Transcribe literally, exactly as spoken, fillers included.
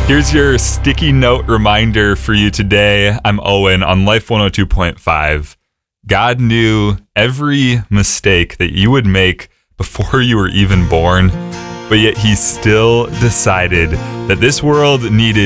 Here's your sticky note reminder for you today. I'm Owen on Life one oh two point five. God knew every mistake that you would make before you were even born, but yet he still decided that this world needed